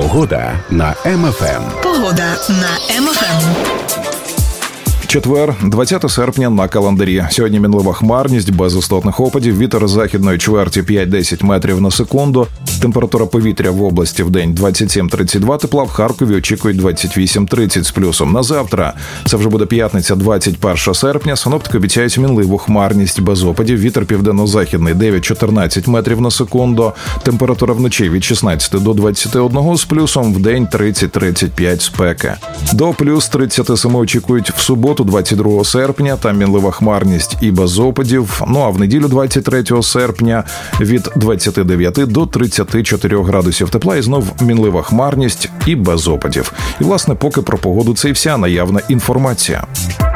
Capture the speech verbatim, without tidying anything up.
Погода на Ем Еф Ем. Погода на Ем Еф Ем. Четвер, двадцяте серпня на календарі. Сьогодні мінлива хмарність, без істотних опадів, вітер західної чверті п'ять-десять метрів на секунду. Температура повітря в області в день двадцять сім тридцять два тепла, в Харкові очікують двадцять вісім тридцять з плюсом. На завтра, це вже буде п'ятниця, двадцять перше серпня, синоптики обіцяють мінливу хмарність без опадів, вітер південно-західний дев'ять-чотирнадцять метрів на секунду. Температура вночі від шістнадцяти до двадцяти одного з плюсом, в день тридцять-тридцять п'ять спеки. До плюс тридцяти семи очікують в суботу, двадцять другого серпня, там мінлива хмарність і без опадів. Ну а в неділю двадцять третього серпня від двадцяти дев'яти до тридцяти чотирьох градусів тепла і знов мінлива хмарність і без опадів. І власне поки про погоду це і вся наявна інформація.